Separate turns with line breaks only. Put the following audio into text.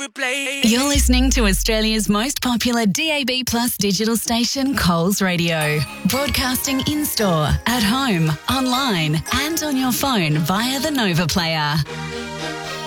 replay.
You're listening to Australia's most popular DAB Plus digital station, Coles Radio. Broadcasting in-store, at home, online and on your phone via the Nova Player.